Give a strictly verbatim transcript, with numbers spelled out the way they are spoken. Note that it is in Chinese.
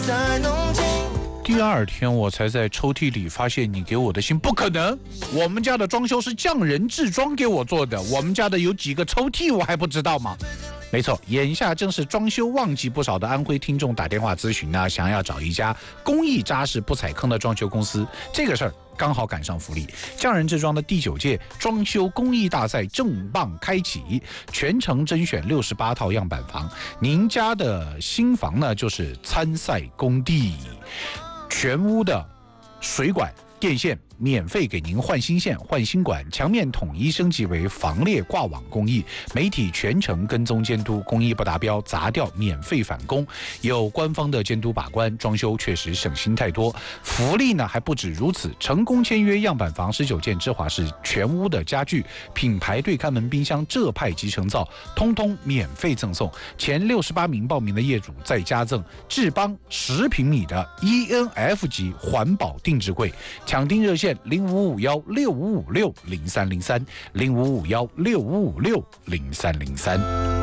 在浓情。 第二天我才在抽屉里发现你给我的信，不可能！我们家的装修是匠人制装给我做的，我们家的有几个抽屉我还不知道吗？没错，眼下正是装修旺季，不少的安徽听众打电话咨询呢，想要找一家工艺扎实不踩坑的装修公司。这个事儿刚好赶上福利，匠人制装的第九届装修工艺大赛正棒开启，全程甄选六十八套样板房。您家的新房呢，就是参赛工地，全屋的水管、电线免费给您换新线、换新管，墙面统一升级为防裂挂网工艺，媒体全程跟踪监督，工艺不达标砸掉免费返工，有官方的监督把关，装修确实省心太多。福利呢还不止如此，成功签约样板房十九件，芝华士全屋的家具、品牌对看门、冰箱、浙派集成灶，通通免费赠送。前六十八名报名的业主再加赠智邦十平米的 E N F 级环保定制柜，抢订热线零五五幺六五五六零三零三零五五幺六五五六零三零三。